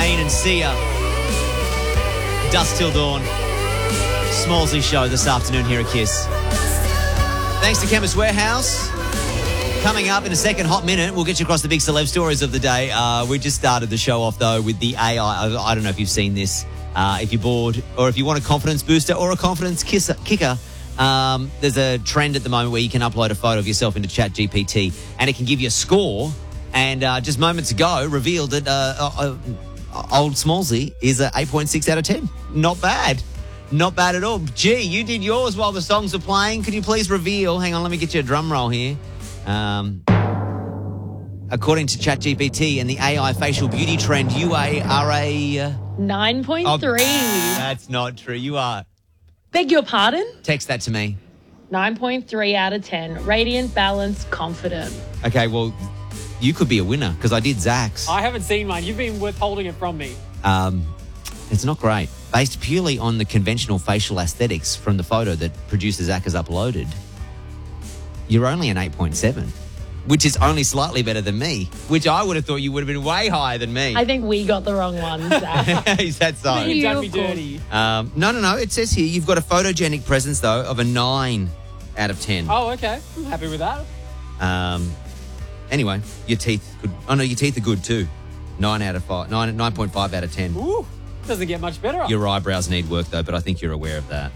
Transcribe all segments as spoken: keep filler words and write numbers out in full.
Kane and Sia. Dusk Till Dawn. Smallsy show this afternoon here at Kiss. Thanks to Chemist Warehouse. Coming up in a second hot minute, we'll get you across the big celeb stories of the day. Uh, we just started the show off, though, with the A I. I, I don't know if you've seen this. Uh, if you're bored or if you want a confidence booster or a confidence kisser, kicker, um, there's a trend at the moment where you can upload a photo of yourself into ChatGPT and it can give you a score. And uh, just moments ago, revealed that uh, uh, uh, old Smallsy is an eight point six out of ten. Not bad. Not bad at all. Gee, you did yours while the songs were playing. Could you please reveal? Hang on, let me get you a drum roll here. Um, according to ChatGPT and the A I facial beauty trend, you are a... Uh, nine point three. Oh, that's not true. You are... Beg your pardon? Text that to me. nine point three out of ten. Radiant, balanced, confident. Okay, well, you could be a winner because I did Zach's. I haven't seen mine. You've been withholding it from me. Um, it's not great. Based purely on the conventional facial aesthetics from the photo that producer Zach has uploaded, you're only an eight point seven, which is only slightly better than me, which I would have thought you would have been way higher than me. I think we got the wrong one, Zach. Is that so? You've done me dirty. Um, no, no, no. It says here you've got a photogenic presence, though, of a nine out of ten. Oh, okay. I'm happy with that. Um, anyway, your teeth could... Oh, no, your teeth are good, too. nine out of five. nine, nine point five out of ten. Ooh, doesn't get much better. Your eyebrows need work, though, but I think you're aware of that.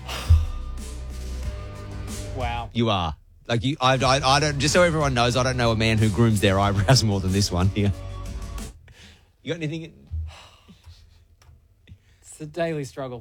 Wow. You are. Like, you, I, I, I don't, just so everyone knows, I don't know a man who grooms their eyebrows more than this one here. You got anything? It's a daily struggle.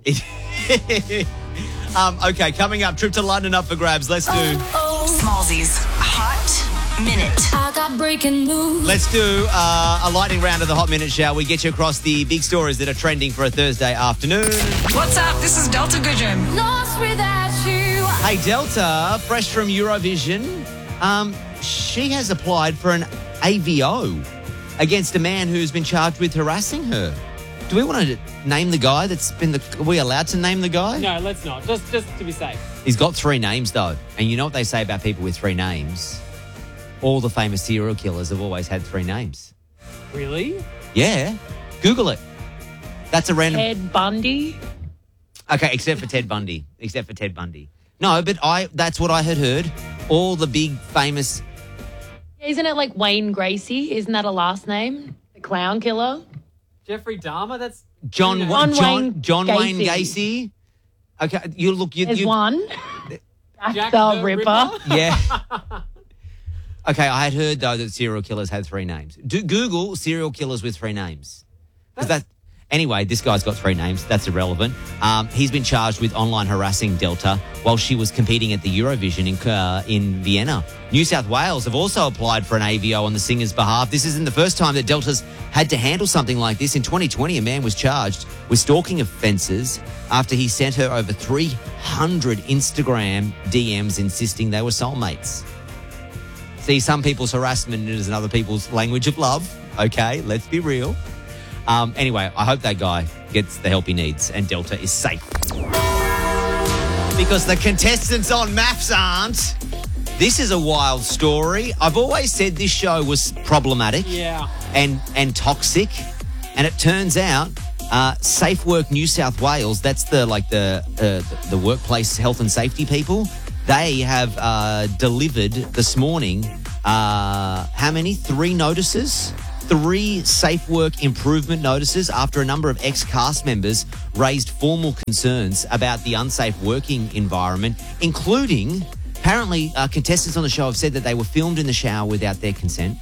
um, okay, coming up, trip to London up for grabs. Let's do... Smallsy's Hot Minute. I got breaking news. Let's do uh, a lightning round of the Hot Minute, shall we? Get you across the big stories that are trending for a Thursday afternoon. What's up? This is Delta Goodrum. Lost without you. Hey, Delta, fresh from Eurovision, um, she has applied for an A V O against a man who's been charged with harassing her. Do we want to name the guy that's been the... Are we allowed to name the guy? No, let's not. Just, just to be safe. He's got three names, though. And you know what they say about people with three names? All the famous serial killers have always had three names. Really? Yeah. Google it. That's a random... Ted Bundy. Okay, except for Ted Bundy. Except for Ted Bundy. No, but I that's what I had heard. All the big famous... Isn't it like Wayne Gracie? Isn't that a last name? The clown killer? Jeffrey Dahmer? That's... John, John John, John, Wayne John Wayne Gacy. Gacy. Okay, you look... You, There's you, one. Jack, Jack the, the Ripper. Ripper? Yeah. Okay, I had heard, though, that serial killers had three names. Do Google serial killers with three names. Because that... Anyway, this guy's got three names. That's irrelevant. Um, he's been charged with online harassing Delta while she was competing at the Eurovision in, uh, in Vienna. New South Wales have also applied for an A V O on the singer's behalf. This isn't the first time that Delta's had to handle something like this. In twenty twenty, a man was charged with stalking offences after he sent her over three hundred Instagram D Ms insisting they were soulmates. See, some people's harassment is another people's language of love. Okay, let's be real. Um, anyway, I hope that guy gets the help he needs and Delta is safe. Because the contestants on Maths aren't. This is a wild story. I've always said this show was problematic Yeah. and, and toxic. And it turns out uh, Safe Work New South Wales, that's the like the, uh, the workplace health and safety people, they have uh, delivered this morning, uh, how many? Three notices? Three safe work improvement notices after a number of ex-cast members raised formal concerns about the unsafe working environment, including, apparently, uh, contestants on the show have said that they were filmed in the shower without their consent.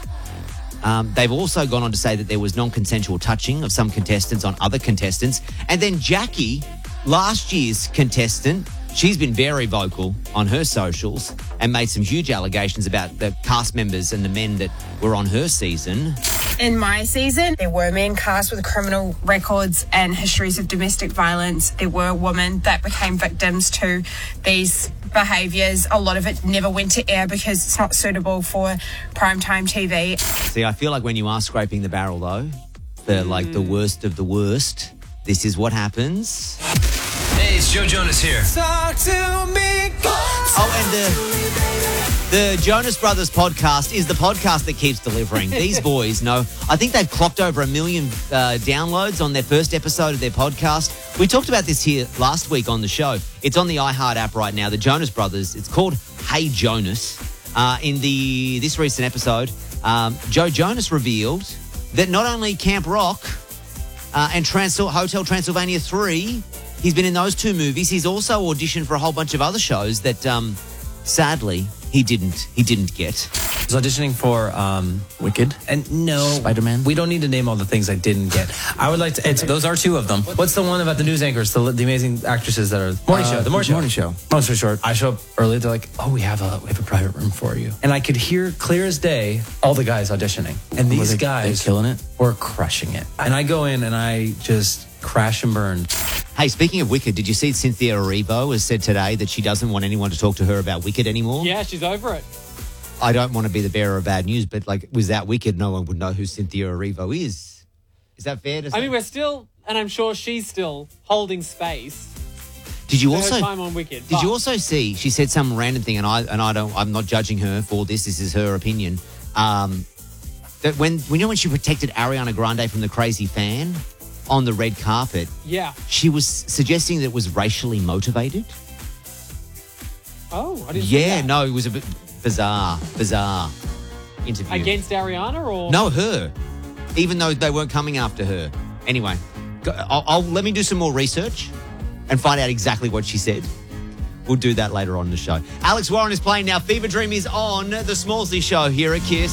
Um, they've also gone on to say that there was non-consensual touching of some contestants on other contestants. And then Jackie, last year's contestant, she's been very vocal on her socials and made some huge allegations about the cast members and the men that were on her season. In my season, there were men cast with criminal records and histories of domestic violence. There were women that became victims to these behaviours. A lot of it never went to air because it's not suitable for primetime T V. See, I feel like when you are scraping the barrel, though, for mm. like the worst of the worst, this is what happens. Hey, it's Joe Jonas here. Talk to me. Oh, and uh, The Jonas Brothers podcast is the podcast that keeps delivering. These boys know. I think they've clocked over a million uh, downloads on their first episode of their podcast. We talked about this here last week on the show. It's on the iHeart app right now. The Jonas Brothers. It's called Hey Jonas. Uh, in the this recent episode, um, Joe Jonas revealed that not only Camp Rock uh, and Trans- Hotel Transylvania three, he's been in those two movies. He's also auditioned for a whole bunch of other shows that, um, sadly, he didn't. He didn't get. I was auditioning for um, Wicked. And no, Spider-Man. We don't need to name all the things I didn't get. I would like to. It's, those are two of them. What's the one about the news anchors, the, the amazing actresses that are morning Uh, show? The morning show. Morning Show. Long story short, I show up early. They're like, "Oh, we have a we have a private room for you," and I could hear clear as day all the guys auditioning, and Were these they- guys they killing it? were crushing it. And I go in and I just crash and burn. Hey, speaking of Wicked, did you see Cynthia Erivo has said today that she doesn't want anyone to talk to her about Wicked anymore? Yeah, she's over it. I don't want to be the bearer of bad news, but like, without Wicked, no one would know who Cynthia Erivo is. Is that fair to say? I mean, we're still, and I'm sure she's still holding space. did you for also her time on Wicked. did you but- also see? She said some random thing, and I and I don't. I'm not judging her for this. This is her opinion. Um, that when we know when she protected Ariana Grande from the crazy fan on the red carpet, Yeah. she was suggesting that it was racially motivated. Oh, I didn't. see Yeah, that. no, it was a bit bizarre, bizarre interview. Against Ariana or No, her. Even though they weren't coming after her. Anyway, go, I'll, I'll let me do some more research and find out exactly what she said. We'll do that later on in the show. Alex Warren is playing now. Fever Dream is on the Smallsy Show here at Kiss.